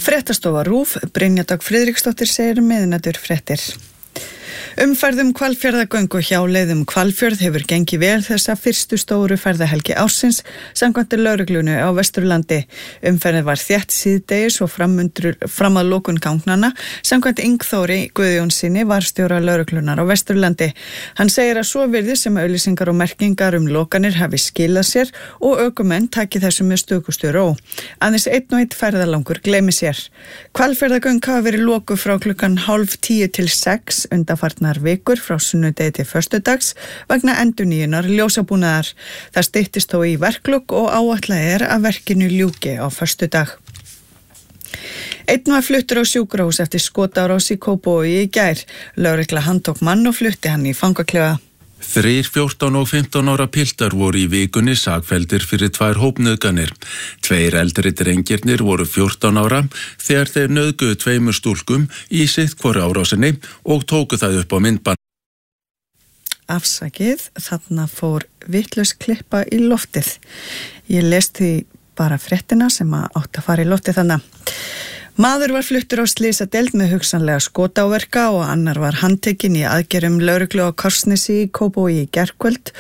Fréttastofa RÚV, Brynja Dögg Friðriksdóttir segir miðnætur fréttir. Umferð Hvalfjarðargöng og hjáleið Hvalfjörð hefur gengið vel þessa fyrstu stóru ferðahelgi ársins samkvæmt lögreglunni á Vesturlandi. Umferðin var þétt síðdegis og fram að lokun gangnanna samkvæmt Ingþóri Guðjónssyni varðstjóra lögreglunar á Vesturlandi. Hann segir að svo virðist sem auglýsingar og merkingar lokanir hafi skilað sér og ökumenn taki þessu með stökustu ró. Aðeins einn og einn ferðalangur gleymi sér. Hvalfjarðargöng hafa verið lokuð frá klukkan 9:30 til 6 undanfarnar vikur frá sunnudegi til föstudags vegna endurnýjunar ljósabúnaðar. Það styttist þó í verklok og áætlað að verkinu ljúki á föstudag. Einn var fluttur á sjúkrahús eftir skotárás í Kópavogi í gær. Lögregla handtók mann og flutti hann í fangaklefa. 3, 14 og 15 ára piltar voru í vikunni sakfelldir fyrir 2 hópnauðganir. 2 eldri drengirnir voru 14 ára þegar þeir nauðguðu 2 stúlkum í sitt hvoru árásinni og tóku það upp á myndband. Afsakið, þarna fór vitlaus klippa í loftið. Ég lesti bara fréttina sem átti að fara í loftið þannig. Maður var fluttur á slysadeild með hugsanlega skotáverka og annar var handtekinn í aðgerðum lögreglu á Kársnesi í Kópavogi í gærkvöld.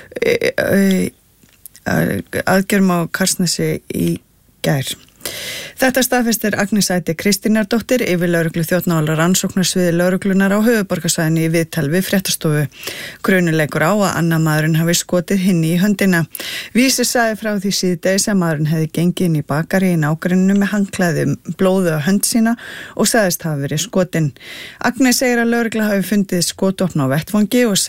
Aðgerðum á Kársnesi í gær. Þetta staðfestir Agnes Æti Kristínardóttir yfir lögreglu þjófnamála rannsóknarsviði lögreglunar á höfuðborgarsvæðinu í viðtal við fréttastofu. Grunur á að annar maðurinn hafi skotið hinni í höndina. Vísir sagði frá því síðdegis að maðurinn hefði gengið inn í bakari í nágrenninu með handklæði blóðu á hönd sína og sagðist hafa verið skotinn. Agnes segir að lögregla hafi fundið skotvopn á vettvangi og